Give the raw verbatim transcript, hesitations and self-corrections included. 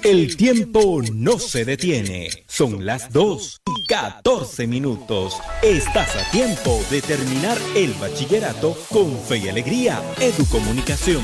El tiempo no se detiene. Son las dos y catorce minutos. Estás a tiempo de terminar el bachillerato con fe y alegría. Educomunicación.